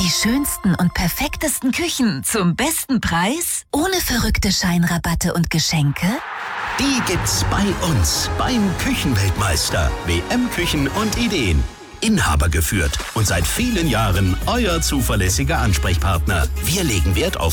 Die schönsten und perfektesten Küchen zum besten Preis? Ohne verrückte Scheinrabatte und Geschenke? Die gibt's bei uns beim Küchenweltmeister. WM Küchen und Ideen. Inhaber geführt und seit vielen Jahren euer zuverlässiger Ansprechpartner. Wir legen Wert auf